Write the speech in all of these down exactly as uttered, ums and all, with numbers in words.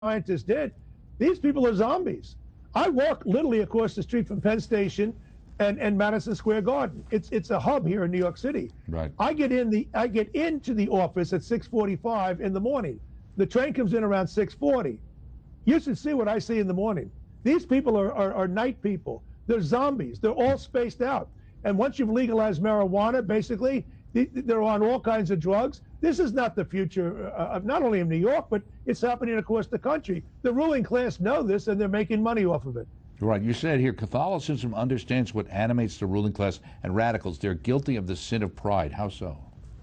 scientists did, these people are zombies. I walk literally across the street from Penn Station and, and Madison Square Garden. It's it's a hub here in New York City. Right. I get in the I get into the office at six forty-five in the morning. The train comes in around six forty. You should see what I see in the morning. These people are, are, are night people. They're zombies. They're all spaced out. And once you've legalized marijuana, basically, they're on all kinds of drugs. This is not the future of not only of New York, but it's happening across the country. The ruling class know this, and they're making money off of it. Right. You said here, Catholicism understands what animates the ruling class and radicals. They're guilty of the sin of pride. How so?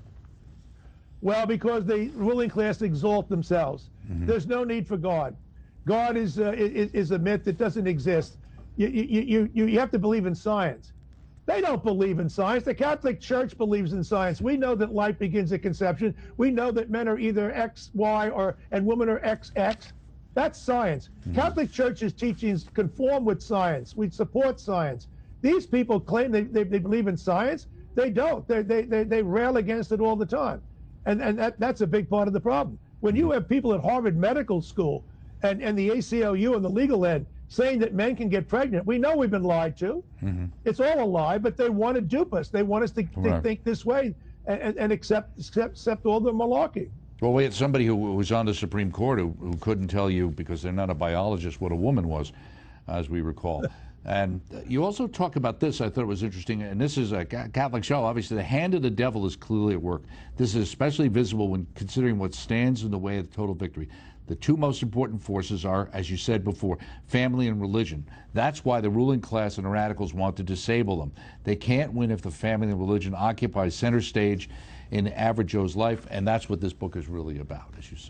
Well, because the ruling class exalt themselves. Mm-hmm. There's no need for God. God is, uh, is, is a myth that doesn't exist. You, you, you, you have to believe in science. They don't believe in science. The Catholic Church believes in science. We know that life begins at conception. We know that men are either X, Y, or and women are X, X. That's science. Mm-hmm. Catholic Church's teachings conform with science. We support science. These people claim they, they, they believe in science. They don't. They, they, they, they rail against it all the time. And, and that, that's a big part of the problem. When you have people at Harvard Medical School and, and the A C L U and the legal end saying that men can get pregnant, we know we've been lied to. Mm-hmm. It's all a lie, but they want to dupe us. They want us to, to right. think this way and, and accept, accept accept all the malarkey. Well, we had somebody who was on the Supreme Court who, who couldn't tell you, because they're not a biologist, what a woman was, as we recall. And you also talk about this, I thought it was interesting, and this is a Catholic show. Obviously, the hand of the devil is clearly at work. This is especially visible when considering what stands in the way of total victory. The two most important forces are, as you said before, family and religion. That's why the ruling class and the radicals want to disable them. They can't win if the family and religion occupy center stage in average Joe's life, and that's what this book is really about, as you say.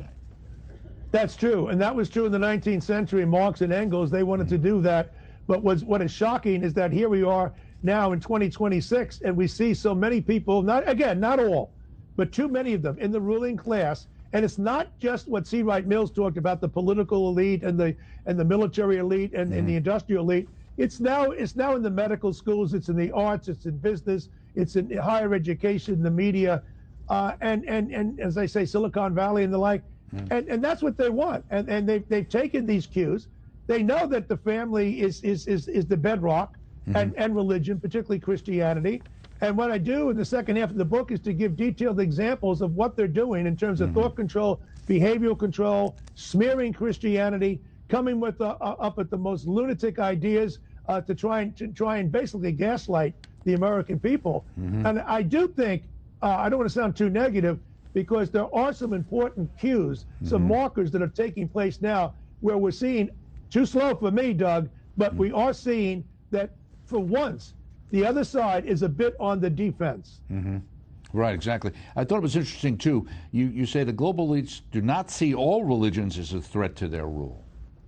That's true, and that was true in the nineteenth century. Marx and Engels, they wanted mm-hmm. to do that. But what's, what is shocking is that here we are now in twenty twenty-six, and we see so many people, not again, not all, but too many of them in the ruling class. And it's not just what C. Wright Mills talked about, the political elite and the and the military elite and, mm-hmm. and the industrial elite. It's now it's now in the medical schools, it's in the arts, it's in business, it's in higher education, the media, uh, and and and as I say, Silicon Valley and the like. Mm-hmm. And and that's what they want. And and they've they've taken these cues. They know that the family is is is, is the bedrock, mm-hmm. and, and religion, particularly Christianity. And what I do in the second half of the book is to give detailed examples of what they're doing in terms of mm-hmm. thought control, behavioral control, smearing Christianity, coming with uh, up with the most lunatic ideas uh, to try and to try and basically gaslight the American people. Mm-hmm. And I do think uh, I don't want to sound too negative, because there are some important cues, mm-hmm. some markers that are taking place now where we're seeing, too slow for me, Doug, but mm-hmm. we are seeing that for once the other side is a bit on the defense. Mm-hmm. Right, exactly. I thought it was interesting, too. You, you say the global elites do not see all religions as a threat to their rule.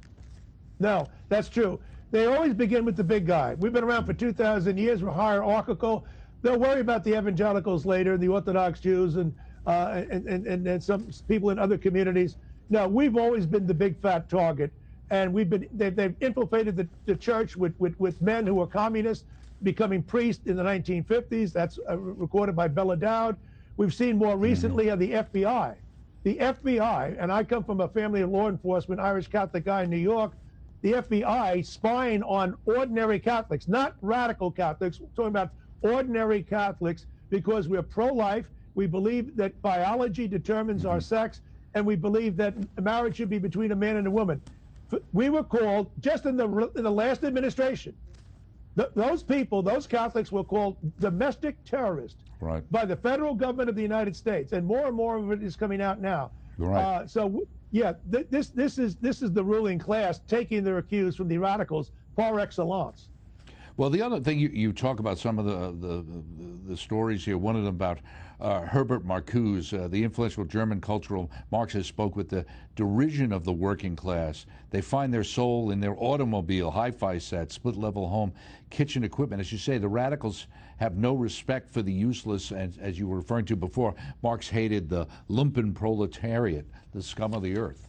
No, that's true. They always begin with the big guy. We've been around for two thousand years. We're hierarchical. They'll worry about the evangelicals later, the Orthodox Jews, and, uh, and, and, and, and some people in other communities. No, we've always been the big fat target. And we've been, they've, they've infiltrated the, the church with, with, with men who are communists, becoming priests in the nineteen fifties. That's uh, recorded by Bella Dowd. We've seen more recently mm-hmm. of the F B I. The F B I, and I come from a family of law enforcement, Irish Catholic guy in New York, the F B I spying on ordinary Catholics, not radical Catholics. We're talking about ordinary Catholics, because we're pro-life. We believe that biology determines mm-hmm. our sex, and we believe that marriage should be between a man and a woman. We were called, just in the, in the last administration, th those people, those Catholics were called domestic terrorists right. by the federal government of the United States, and more and more of it is coming out now. Right. Uh, so, yeah, th this this is this is the ruling class taking their cues from the radicals par excellence. Well, the other thing, you, you talk about some of the, the, the, the stories here, one of them about uh, Herbert Marcuse, uh, the influential German cultural Marxist, spoke with the derision of the working class. They find their soul in their automobile, hi-fi set, split-level home, kitchen equipment. As you say, the radicals have no respect for the useless, and as you were referring to before, Marx hated the lumpen proletariat, the scum of the earth.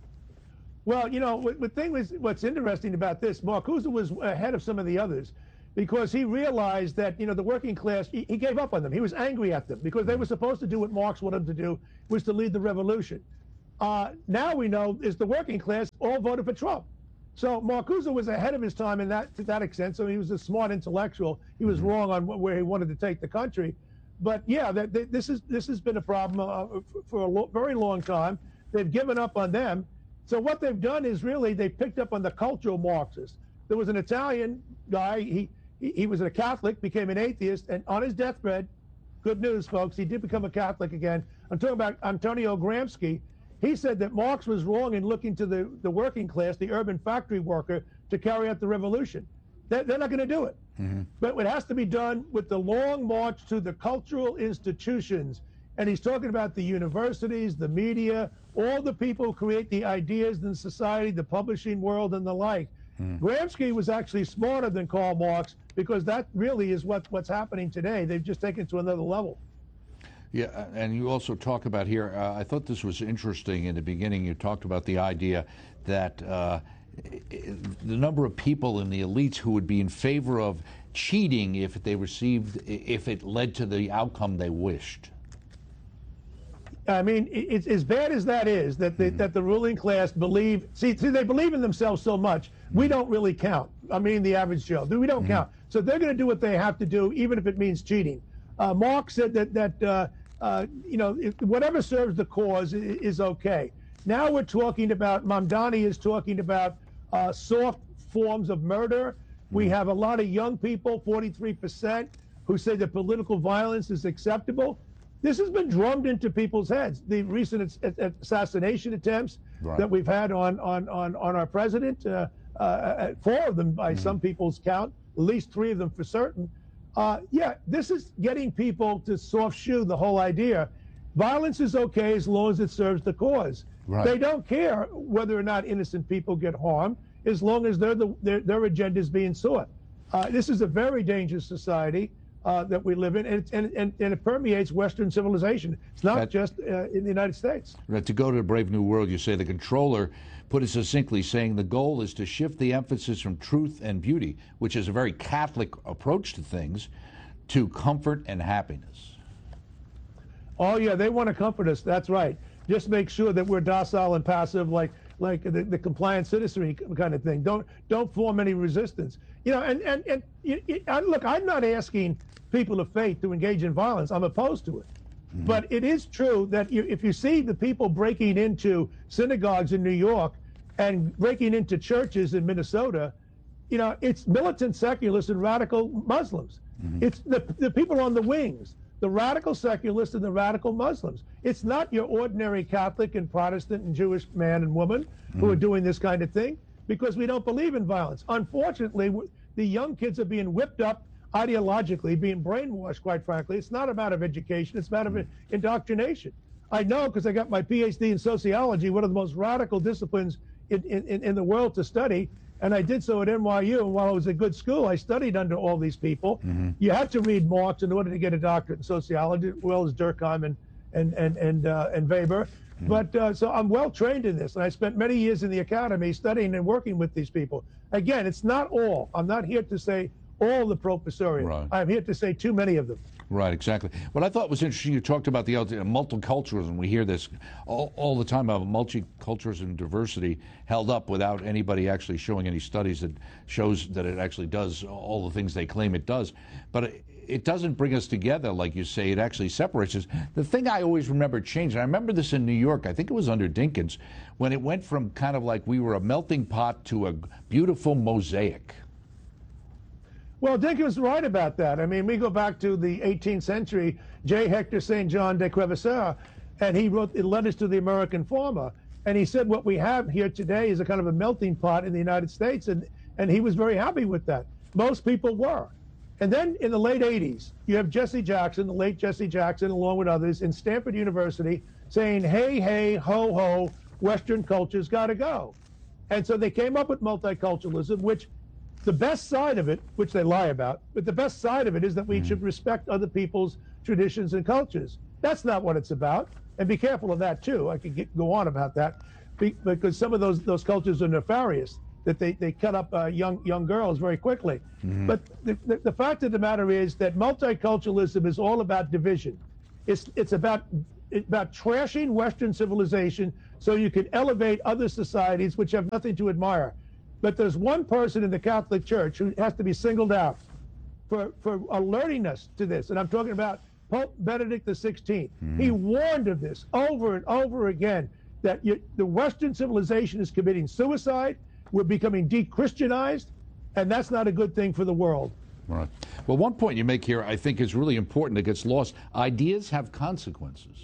Well, you know, what, what thing was, what's interesting about this, Marcuse was ahead of some of the others, because he realized that, you know, the working class, he, he gave up on them. He was angry at them because they were supposed to do what Marx wanted them to do, was to lead the revolution. uh, now we know is the working class all voted for Trump. So Marcuse was ahead of his time in that to that extent. So he was a smart intellectual. He was wrong on where he wanted to take the country. But yeah, that, that, this is this has been a problem uh, for a lo very long time. They've given up on them. So what they've done is really they picked up on the cultural Marxists. There was an Italian guy. He he, he was a Catholic, became an atheist, and on his deathbed, good news, folks, he did become a Catholic again. I'm talking about Antonio Gramsci. He said that Marx was wrong in looking to the, the working class, the urban factory worker, to carry out the revolution. They're, they're not going to do it. Mm-hmm. But it has to be done with the long march to the cultural institutions. And he's talking about the universities, the media, all the people who create the ideas in society, the publishing world, and the like. Mm-hmm. Gramsci was actually smarter than Karl Marx, because that really is what, what's happening today. They've just taken it to another level. Yeah, and you also talk about here, uh, I thought this was interesting in the beginning, you talked about the idea that uh, the number of people in the elites who would be in favor of cheating if they received, if it led to the outcome they wished. I mean, it's as bad as that is, that the, mm-hmm. that the ruling class believe, see, see, they believe in themselves so much, we don't really count. I mean, the average Joe, we don't mm-hmm. count. So they're going to do what they have to do, even if it means cheating. Uh, Marx said that, that uh, uh, you know, if, whatever serves the cause is, is okay. Now we're talking about, Mamdani is talking about uh, soft forms of murder. We have a lot of young people, forty-three percent, who say that political violence is acceptable. This has been drummed into people's heads. The recent assassination attempts right. that we've had on, on, on, on our president, uh, uh, four of them by mm-hmm. some people's count, at least three of them for certain. Uh, yeah, this is getting people to soft shoe the whole idea. Violence is okay as long as it serves the cause. Right. They don't care whether or not innocent people get harmed as long as they're the, their, their agenda is being sought. Uh, this is a very dangerous society uh, that we live in, and, and, and, and it permeates Western civilization. It's not that, just uh, in the United States. Right, to go to a Brave New World, you say the controller put it succinctly, saying the goal is to shift the emphasis from truth and beauty, which is a very Catholic approach to things, to comfort and happiness. Oh, yeah, they want to comfort us. That's right. Just make sure that we're docile and passive, like like the, the compliant citizenry kind of thing. Don't don't form any resistance. You know, and and and you, you, I, look, I'm not asking people of faith to engage in violence. I'm opposed to it. Mm-hmm. But it is true that you, if you see the people breaking into synagogues in New York and breaking into churches in Minnesota, you know, it's militant secularists and radical Muslims. Mm-hmm. It's the the people on the wings, the radical secularists and the radical Muslims. It's not your ordinary Catholic and Protestant and Jewish man and woman mm-hmm. who are doing this kind of thing, because we don't believe in violence. Unfortunately, the young kids are being whipped up ideologically, being brainwashed, quite frankly. It's not a matter of education, it's a matter of indoctrination. I know, because I got my P H D in sociology, one of the most radical disciplines in, in, in the world to study, and I did so at N Y U, and while I was at good school, I studied under all these people. Mm-hmm. You had to read Marx in order to get a doctorate in sociology, as well as Durkheim and, and, and, and, uh, and Weber. Mm-hmm. But uh, so I'm well trained in this, and I spent many years in the academy studying and working with these people. Again, it's not all. I'm not here to say all the professoriate. Right. I'm here to say too many of them. Right, exactly. What I thought was interesting, you talked about the multiculturalism. We hear this all, all the time about multiculturalism and diversity held up without anybody actually showing any studies that shows that it actually does all the things they claim it does. But it, it doesn't bring us together, like you say. It actually separates us. The thing I always remember changing, I remember this in New York, I think it was under Dinkins, when it went from kind of like we were a melting pot to a beautiful mosaic. Well, Dinkins was right about that. I mean, we go back to the eighteenth century, J. Hector Saint John de Quevesaire, and he wrote letters to the American farmer. And he said what we have here today is a kind of a melting pot in the United States, and, and he was very happy with that. Most people were. And then in the late eighties, you have Jesse Jackson, the late Jesse Jackson, along with others, in Stanford University, saying, hey, hey, ho, ho, Western culture's got to go. And so they came up with multiculturalism, which the best side of it, which they lie about, but the best side of it is that we mm. should respect other people's traditions and cultures. That's not what it's about. And be careful of that, too. I could get, go on about that, be, because some of those those cultures are nefarious, that they, they cut up uh, young young girls very quickly. Mm-hmm. But the, the, the fact of the matter is that multiculturalism is all about division. It's, it's about, it's about trashing Western civilization so you can elevate other societies which have nothing to admire. But there's one person in the Catholic Church who has to be singled out for, for alerting us to this, and I'm talking about Pope Benedict the sixteenth. Mm-hmm. He warned of this over and over again, that you, the Western civilization is committing suicide, we're becoming de-Christianized, and that's not a good thing for the world. Right. Well, one point you make here I think is really important that gets lost. Ideas have consequences.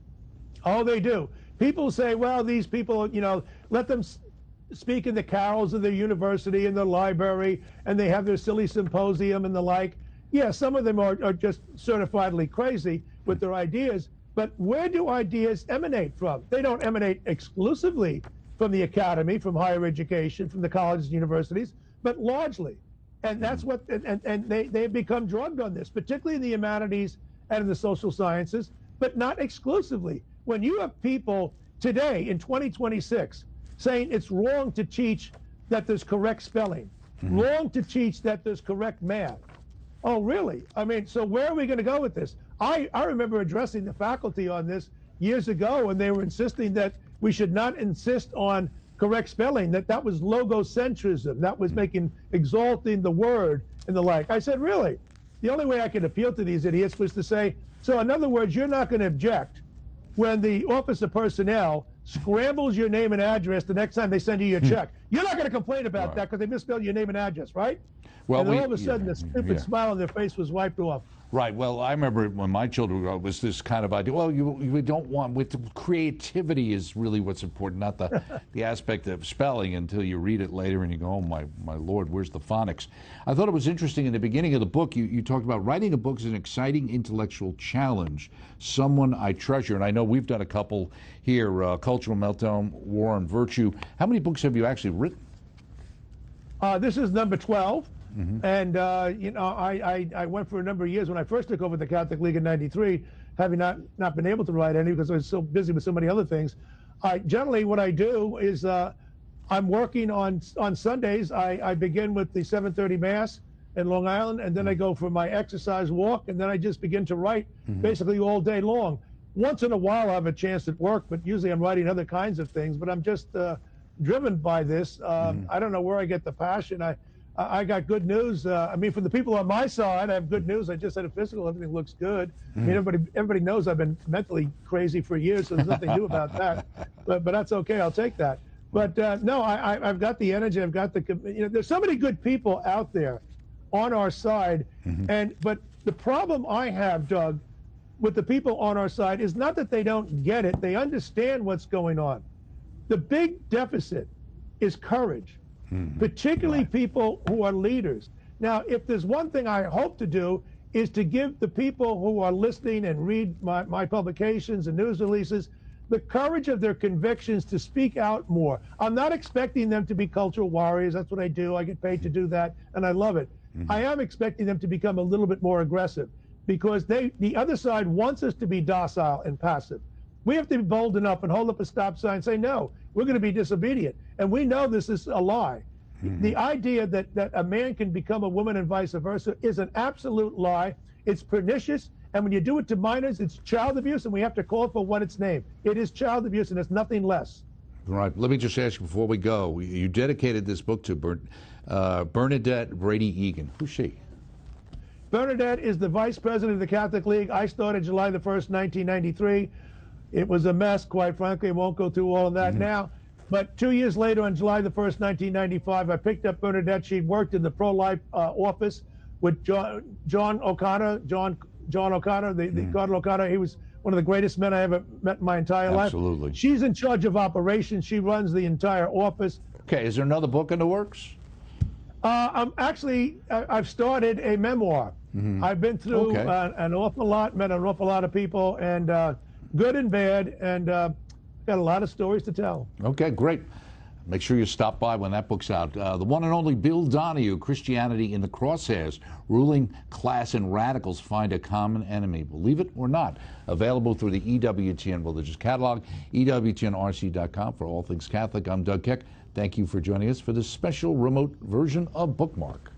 Oh, they do. People say, well, these people, you know, let them speak in the carols of their university and the library, and they have their silly symposium and the like. Yeah, some of them are, are just certifiedly crazy with their ideas, but where do ideas emanate from? They don't emanate exclusively from the academy, from higher education, from the colleges and universities, but largely. And that's what, and, and they, they've become drugged on this, particularly in the humanities and in the social sciences, but not exclusively. When you have people today in twenty twenty-six saying it's wrong to teach that there's correct spelling, mm-hmm. wrong to teach that there's correct math. Oh, really? I mean, so where are we going to go with this? I, I remember addressing the faculty on this years ago, and they were insisting that we should not insist on correct spelling, that that was logocentrism, that was making, exalting the word and the like. I said, really? The only way I could appeal to these idiots was to say, so in other words, you're not going to object when the Office of Personnel scrambles your name and address the next time they send you your check. You're not going to complain about right. that because they misspelled your name and address, right? Well, and then we, all of a sudden, yeah, the stupid yeah. smile on their face was wiped off. Right. Well, I remember when my children grew up, it was this kind of idea. Well, you, you don't want, with creativity is really what's important, not the the aspect of spelling until you read it later and you go, oh, my, my Lord, where's the phonics? I thought it was interesting in the beginning of the book, you, you talked about writing a book is an exciting intellectual challenge, someone I treasure. And I know we've done a couple here, uh, Cultural Meltdown, War on Virtue. How many books have you actually written? Uh, this is number twelve. Mm-hmm. And, uh, you know, I, I, I went for a number of years when I first took over the Catholic League in ninety-three, having not, not been able to write any because I was so busy with so many other things. I generally, what I do is uh, I'm working on on Sundays. I, I begin with the seven thirty Mass in Long Island, and then I go for my exercise walk, and then I just begin to write mm-hmm. basically all day long. Once in a while I have a chance at work, but usually I'm writing other kinds of things. But I'm just uh, driven by this. Um, mm-hmm. I don't know where I get the passion. I I got good news. Uh, I mean, for the people on my side, I have good news. I just had a physical. Everything looks good. Mm. I mean, everybody everybody knows I've been mentally crazy for years, so there's nothing new about that. But but that's okay. I'll take that. But uh, no, I, I, I've got the energy. I've got the, you know, there's so many good people out there on our side. Mm-hmm. And but the problem I have, Doug, with the people on our side is not that they don't get it. They understand what's going on. The big deficit is courage. Mm-hmm. Particularly right. people who are leaders. Now, if there's one thing I hope to do is to give the people who are listening and read my, my publications and news releases the courage of their convictions to speak out more. I'm not expecting them to be cultural warriors. That's what I do. I get paid to do that, and I love it. Mm-hmm. I am expecting them to become a little bit more aggressive because they, the other side wants us to be docile and passive. We have to be bold enough and hold up a stop sign and say, no, we're going to be disobedient. And we know this is a lie. Mm-hmm. The idea that, that a man can become a woman and vice versa is an absolute lie. It's pernicious. And when you do it to minors, it's child abuse, and we have to call it for what it's named. It is child abuse, and it's nothing less. Right. Let me just ask you before we go. You dedicated this book to Bern, uh, Bernadette Brady Egan. Who's she? Bernadette is the vice president of the Catholic League. I started July the first, nineteen ninety-three. It was a mess, quite frankly. I won't go through all of that mm-hmm. now. But two years later, on July the first, nineteen ninety-five, I picked up Bernadette. She worked in the pro-life uh, office with John, John O'Connor, John John O'Connor, the, the mm. Cardinal O'Connor. He was one of the greatest men I ever met in my entire Absolutely. life. Absolutely. She's in charge of operations. She runs the entire office. Okay, is there another book in the works? Uh, I'm actually, I, I've started a memoir. Mm-hmm. I've been through okay. uh, an awful lot, met an awful lot of people, and uh, good and bad, and uh, got a lot of stories to tell. Okay, great. Make sure you stop by when that book's out. Uh, the one and only Bill Donohue, Christianity in the Crosshairs, Ruling Class and Radicals Find a Common Enemy. Believe it or not, available through the E W T N Religious Catalog, E W T N R C dot com for all things Catholic. I'm Doug Keck. Thank you for joining us for this special remote version of Bookmark.